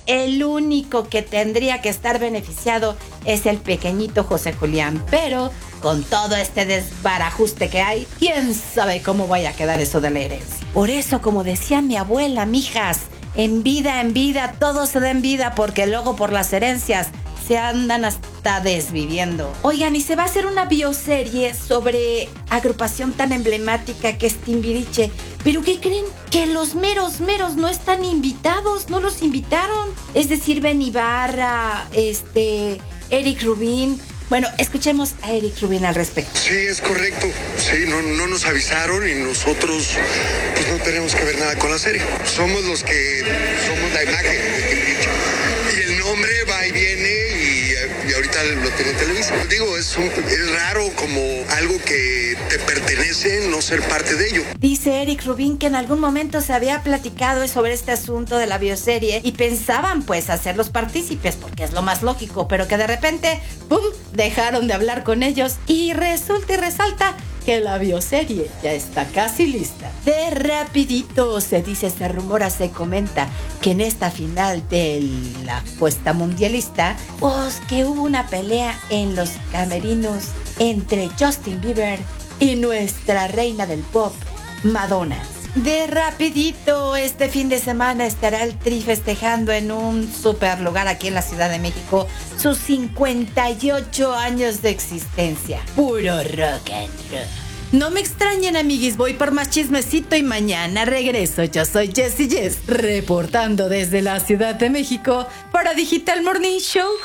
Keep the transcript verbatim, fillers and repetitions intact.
el único que tendría que estar beneficiado es el pequeñito José Julián. Pero con todo este desbarajuste que hay, quién sabe cómo vaya a quedar eso de la herencia. Por eso, como decía mi abuela, mijas, en vida, en vida, todo se da en vida, porque luego por las herencias se andan hasta desviviendo. Oigan, y se va a hacer una bioserie sobre agrupación tan emblemática que es Timbiriche. ¿Pero qué creen? Que los meros meros no están invitados, no los invitaron. Es decir, Ben Ibarra, este, Eric Rubin. Bueno, escuchemos a Eric Rubin al respecto. Sí, es correcto. Sí, no, no nos avisaron y nosotros pues no tenemos que ver nada con la serie. Somos los que somos la imagen de Timbiriche. Y el nombre va y viene y, y ahorita lo tiene Televisa. Digo, es, un, es raro como algo que te pertenece no ser parte de ello. Dice Eric Rubin que en algún momento se había platicado sobre este asunto de la bioserie y pensaban pues hacerlos partícipes porque es lo más lógico, pero que de repente, ¡pum!, dejaron de hablar con ellos y resulta y resalta que la bioserie ya está casi lista. De rapidito se dice, se rumora, se comenta que en esta final de la apuesta mundialista, pues que hubo una pelea en los camerinos entre Justin Bieber y nuestra reina del pop, Madonna. De rapidito, este fin de semana estará el Tri festejando en un super lugar aquí en la Ciudad de México sus cincuenta y ocho años de existencia. Puro rock and roll. No me extrañen, amiguis, voy por más chismecito y mañana regreso. Yo soy Jessie Jess, reportando desde la Ciudad de México para Digital Morning Show.